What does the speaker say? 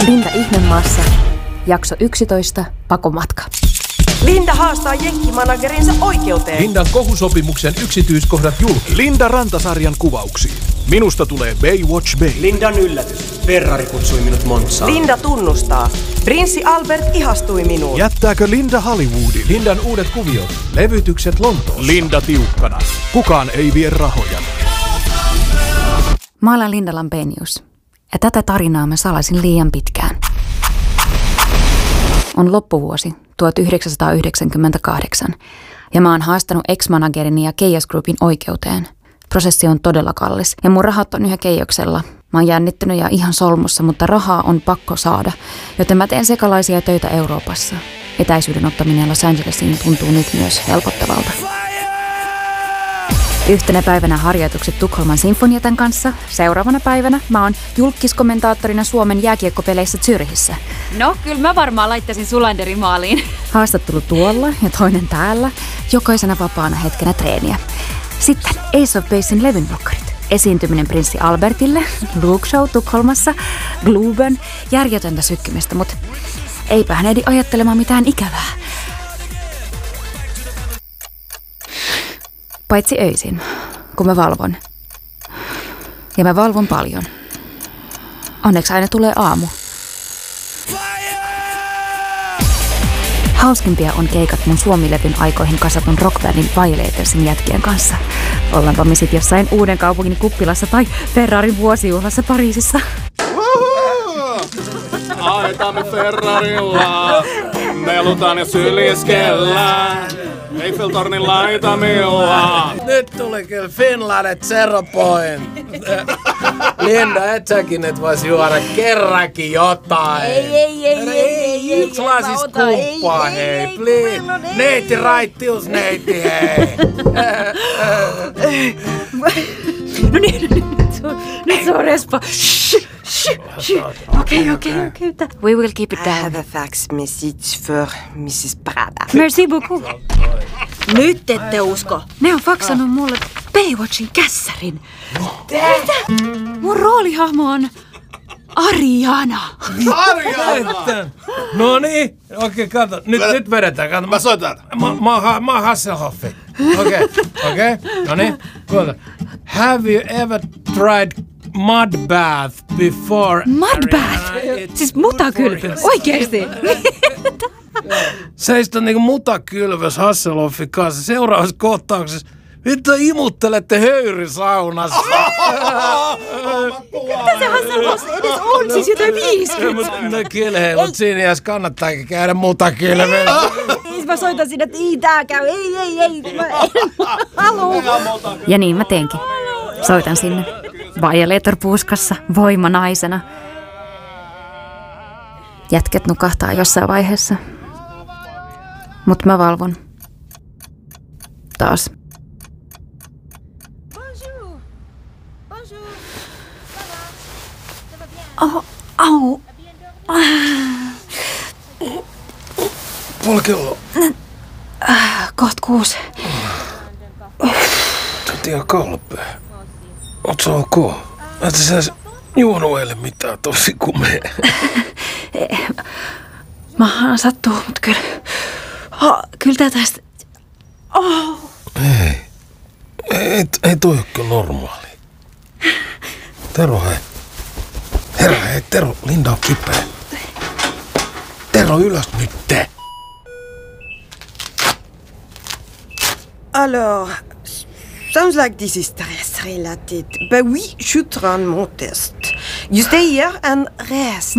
Linda Ihmemaassa, jakso 11, pakomatka. Linda haastaa jenkkimanagerinsa oikeuteen. Lindan kohusopimuksen yksityiskohdat julki. Linda Rantasarjan kuvauksiin. Minusta tulee Baywatch Bay. Lindan yllätys. Ferrari kutsui minut Montsaan. Linda tunnustaa. Prinssi Albert ihastui minuun. Jättääkö Linda Hollywoodin? Lindan uudet kuviot. Levytykset Lontoossa. Linda tiukkana. Kukaan ei vie rahoja. Mä olen Linda Lampenius. Ja tätä tarinaa mä salasin liian pitkään. On loppuvuosi 1998 ja mä oon haastanut ex-managerini ja Keijas Groupin oikeuteen. Prosessi on todella kallis ja mun rahat on yhä keijoksella. Mä oon jännittynyt ja ihan solmussa, mutta rahaa on pakko saada, joten mä teen sekalaisia töitä Euroopassa. Etäisyyden ottaminen Los Angelesiin tuntuu nyt myös helpottavalta. Yhtenä päivänä harjoitukset Tukholman Sinfoniatan kanssa. Seuraavana päivänä mä oon julkiskommentaattorina Suomen jääkiekkopeleissä Zürichissä. No, kyllä mä varmaan laittaisin Sulanderin maaliin. Haastattelu tuolla ja toinen täällä. Jokaisena vapaana hetkenä treeniä. Sitten Ace of Basein levynblokkarit. Esiintyminen prinssi Albertille, Luke Show Tukholmassa, Globen, järjetöntä sykkimistä, mutta eipä hän ehdi ajattelemaan mitään ikävää. Paitsi öisin, kun mä valvon. Ja mä valvon paljon. Onneksi aina tulee aamu. Hauskimpia on keikat mun Suomi-levyn aikoihin kasatun rockbandin Violatorsin jätkien kanssa. Ollaanpa me sit jossain Uudenkaupungin kuppilassa tai Ferrarin vuosijuhlassa Pariisissa. Aitamme Ferrarilla, melutaan ja syliskellään. Eiffeltornin laitamilla. Nyt tuli kyllä Finlandet Zero Point. Linda, et säkin et vois juoda kerrankin jotain. Ei. Yksi lasis kumppaa, hei, please. Neiti raittius, neiti, hei. No niin. Nyt se on respa. Okei. We will keep it I down. have a fax message for Mrs. Prada. Merci beaucoup. Nyt ette usko. Ne on faksannut mulle Baywatchin kässärin. Mitä? Mun roolihahmo on Ariana. Ariana! No niin, okei, kato. Nyt vedetään, kato. Mä soitan. Mä oon Hasselhoffi. Okei. No niin, kuulta. Have you ever tried mud bath before? Mud bath? Siis mutakylpy. Oikeesti? Seistä niinku mutakylväs Hasselhoffin kanssa seuraavassa kohtauksessa. Vittu imuttelette höyrysaunassa. Mitä se Hasselhoff edes on? Siis jotain 50. No kilheillut siinä iässä kannattaakin käydä mutakylvällä. Mä soitan sinne, että tää käy. Ei. Mä en halua. Ja niin mä teenkin. Soitan sinne. Violator-puuskassa, voimanaisena. Jätket nukahtaa jossain vaiheessa. Mut mä valvon. Taas. Au. Puoli kello. Koht 6. Sä oot ihan kalpea. Oot sä ok? Et sä juonut eilen mitään tosi kumea. Maahan sattuu, mut kyllä tää tästä... Ei toi oo kyllä normaali. Tero, hei. Herra, hei, Tero, Linda on kipeä. Tero, ylös nyt te. Alors, sounds like this is stress related. But we should run more tests. You stay here and rest.